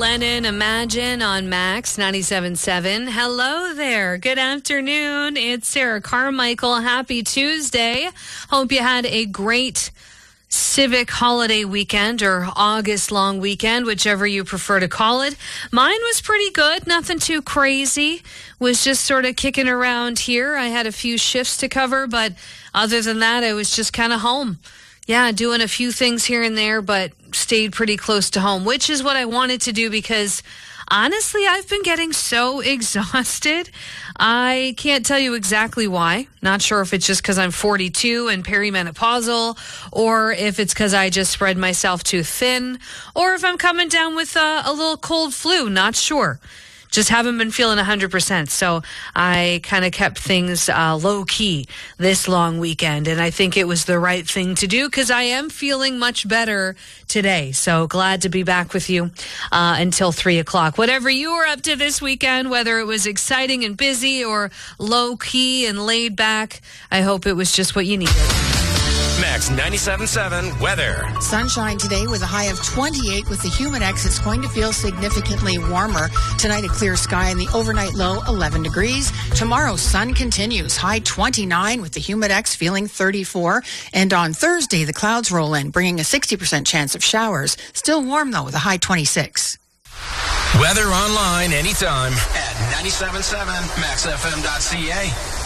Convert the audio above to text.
Lennon, Imagine on Max 97.7. Hello there. Good afternoon. It's Sarah Carmichael. Happy Tuesday. Hope you had a great civic holiday weekend or August long weekend, whichever you prefer to call it. Mine was pretty good. Nothing too crazy. Was just sort of kicking around here. I had a few shifts to cover, but other than that, I was just kind of home. Yeah, doing a few things here and there, but stayed pretty close to home, which is what I wanted to do because honestly, I've been getting so exhausted. I can't tell you exactly why. Not sure if it's just because I'm 42 and perimenopausal, or if it's because I just spread myself too thin, or if I'm coming down with a little cold flu. Not sure. Just haven't been feeling 100%. So I kind of kept things low key this long weekend. And I think it was the right thing to do because I am feeling much better today. So glad to be back with you until 3 o'clock. Whatever you were up to this weekend, whether it was exciting and busy or low key and laid back, I hope it was just what you needed. Max 97.7 weather. Sunshine today with a high of 28 with the Humidex. It's going to feel significantly warmer. Tonight, a clear sky and the overnight low 11 degrees. Tomorrow, sun continues. High 29 with the Humidex feeling 34. And on Thursday, the clouds roll in, bringing a 60% chance of showers. Still warm, though, with a high 26. Weather online anytime at 97.7 maxfm.ca.